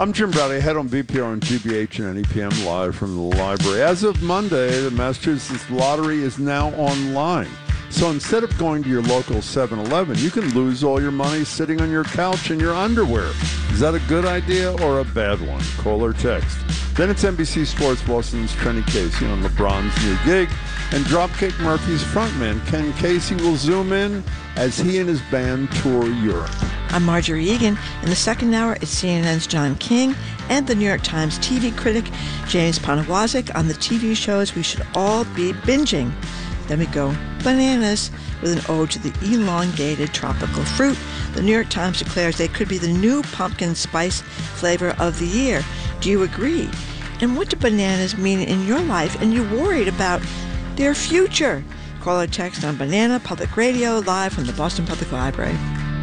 I'm Jim Browdy, head on BPR and GBH and NEPM live from the library. As of Monday, the Massachusetts Lottery is now online. So instead of going to your local 7-Eleven, you can lose all your money sitting on your couch in your underwear. Is that a good idea or a bad one? Call or text. Then it's NBC Sports Boston's Trenny Casey on LeBron's new gig, and Dropkick Murphys frontman Ken Casey will zoom in as he and his band tour Europe. I'm Marjorie Egan. In the second hour, it's CNN's John King and the New York Times TV critic James Poniewozik on the TV shows we should all be binging. Then we go bananas with an ode to the elongated tropical fruit. The New York Times declares they could be the new pumpkin spice flavor of the year. Do you agree? And what do bananas mean in your life? And you worried about their future? Call or text on Banana Public Radio, live from the Boston Public Library.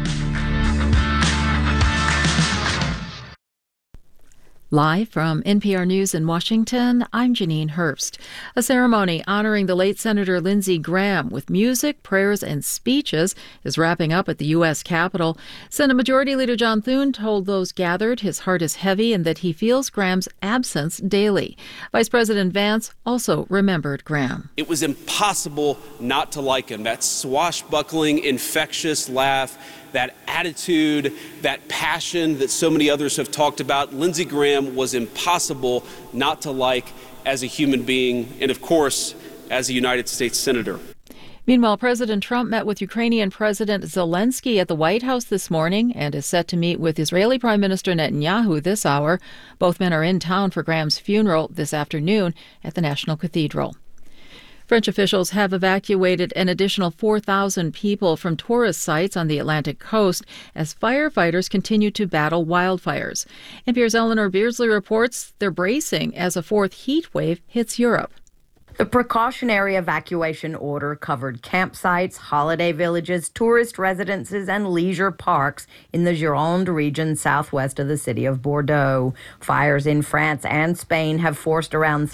Live from NPR News in Washington, I'm Janine Herbst. A ceremony honoring the late Senator Lindsey Graham with music, prayers, and speeches is wrapping up at the U.S. Capitol. Senate Majority Leader John Thune told those gathered his heart is heavy and that he feels Graham's absence daily. Vice President Vance also remembered Graham. It was impossible not to like him. That swashbuckling, infectious laugh, that attitude, that passion that so many others have talked about. Lindsey Graham was impossible not to like as a human being and, of course, as a United States Senator. Meanwhile, President Trump met with Ukrainian President Zelensky at the White House this morning and is set to meet with Israeli Prime Minister Netanyahu this hour. Both men are in town for Graham's funeral this afternoon at the National Cathedral. French officials have evacuated an additional 4,000 people from tourist sites on the Atlantic coast as firefighters continue to battle wildfires. NPR's Eleanor Beardsley reports they're bracing as a fourth heat wave hits Europe. The precautionary evacuation order covered campsites, holiday villages, tourist residences, and leisure parks in the Gironde region southwest of the city of Bordeaux. Fires in France and Spain have forced around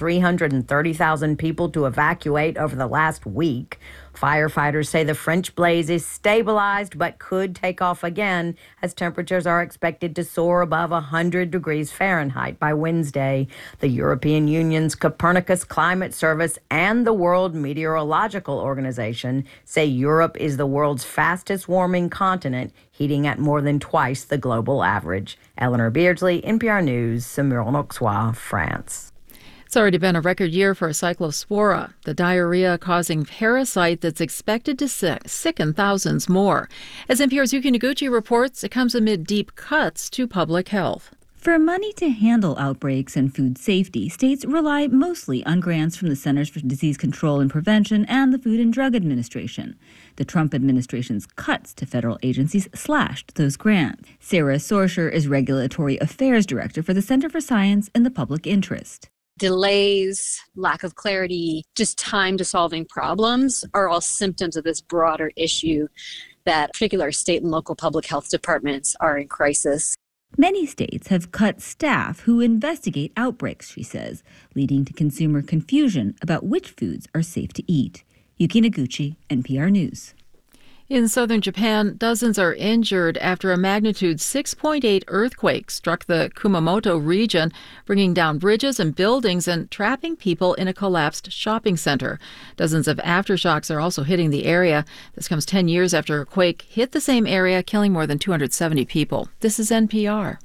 330,000 people to evacuate over the last week. Firefighters say the French blaze is stabilized but could take off again as temperatures are expected to soar above 100 degrees Fahrenheit by Wednesday. The European Union's Copernicus Climate Service and the World Meteorological Organization say Europe is the world's fastest warming continent, heating at more than twice the global average. Eleanor Beardsley, NPR News, Saumur-en-Auxois, France. It's already been a record year for Cyclospora, the diarrhea-causing parasite that's expected to sicken thousands more. As NPR's Yuki Noguchi reports, it comes amid deep cuts to public health. For money to handle outbreaks and food safety, states rely mostly on grants from the Centers for Disease Control and Prevention and the Food and Drug Administration. The Trump administration's cuts to federal agencies slashed those grants. Sarah Sorsher is Regulatory Affairs Director for the Center for Science in the Public Interest. Delays, lack of clarity, just time to solving problems are all symptoms of this broader issue that particular state and local public health departments are in crisis. Many states have cut staff who investigate outbreaks, she says, leading to consumer confusion about which foods are safe to eat. Yuki Noguchi, NPR News. In southern Japan, dozens are injured after a magnitude 6.8 earthquake struck the Kumamoto region, bringing down bridges and buildings and trapping people in a collapsed shopping center. Dozens of aftershocks are also hitting the area. This comes 10 years after a quake hit the same area, killing more than 270 people. This is NPR.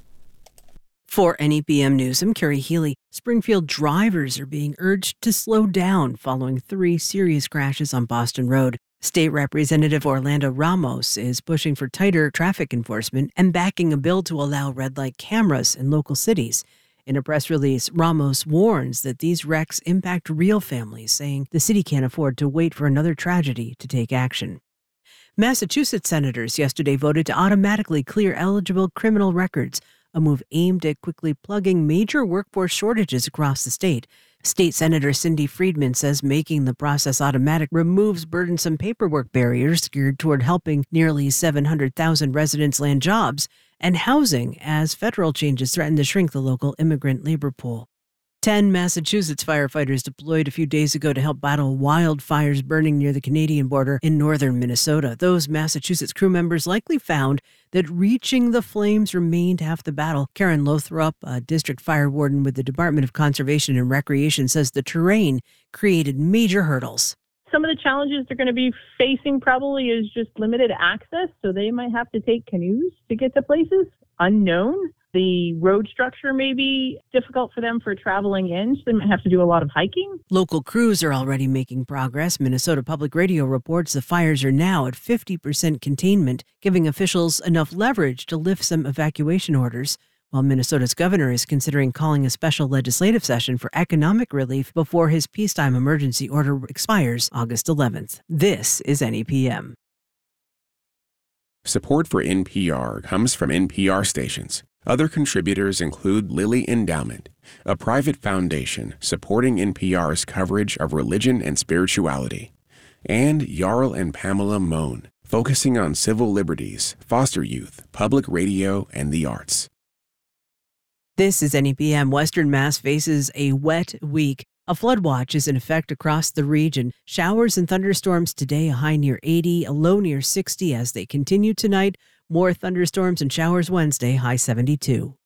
For NEPM News, I'm Carrie Healy. Springfield drivers are being urged to slow down following 3 serious crashes on Boston Road. State Representative Orlando Ramos is pushing for tighter traffic enforcement and backing a bill to allow red light cameras in local cities. In a press release, Ramos warns that these wrecks impact real families, saying the city can't afford to wait for another tragedy to take action. Massachusetts senators yesterday voted to automatically clear eligible criminal records, a move aimed at quickly plugging major workforce shortages across the state. State Senator Cindy Friedman says making the process automatic removes burdensome paperwork barriers geared toward helping nearly 700,000 residents land jobs and housing as federal changes threaten to shrink the local immigrant labor pool. 10 Massachusetts firefighters deployed a few days ago to help battle wildfires burning near the Canadian border in northern Minnesota. Those Massachusetts crew members likely found that reaching the flames remained half the battle. Karen Lothrop, a district fire warden with the Department of Conservation and Recreation, says the terrain created major hurdles. Some of the challenges they're going to be facing probably is just limited access, so they might have to take canoes to get to places unknown. The road structure may be difficult for them for traveling in, so they might have to do a lot of hiking. Local crews are already making progress. Minnesota Public Radio reports the fires are now at 50% containment, giving officials enough leverage to lift some evacuation orders, while Minnesota's governor is considering calling a special legislative session for economic relief before his peacetime emergency order expires August 11th. This is NEPM. Support for NPR comes from NPR stations. Other contributors include Lilly Endowment, a private foundation supporting NPR's coverage of religion and spirituality, and Jarl and Pamela Mohn, focusing on civil liberties, foster youth, public radio, and the arts. This is NEPM. Western Mass faces a wet week. A flood watch is in effect across the region. Showers and thunderstorms today, a high near 80, a low near 60 as they continue tonight. More thunderstorms and showers Wednesday, high 72.